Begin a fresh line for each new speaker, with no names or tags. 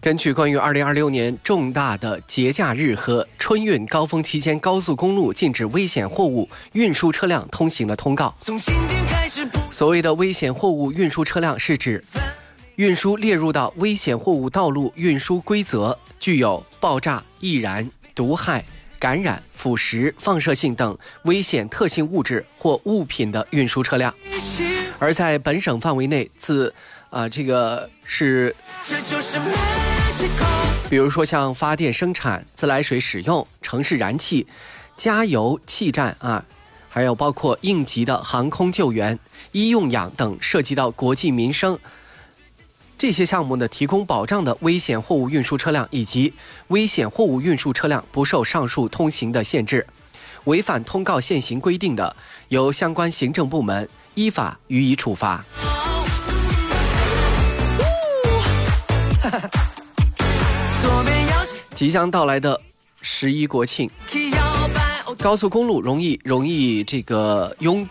根据关于2026年重大的节假日和春运高峰期间高速公路禁止危险货物运输车辆通行的通告，所谓的危险货物运输车辆是指运输列入到危险货物道路运输规则具有爆炸、易燃、毒害、感染、腐蚀、放射性等危险特性物质或物品的运输车辆。而在本省范围内，比如说像发电生产、自来水使用、城市燃气、加油气站还有包括应急的航空救援、医用氧等涉及到国计民生这些项目的提供保障的危险货物运输车辆以及危险货物运输车辆不受上述通行的限制，违反通告现行规定的，由相关行政部门依法予以处罚。即将到来的11国庆，高速公路容易这个拥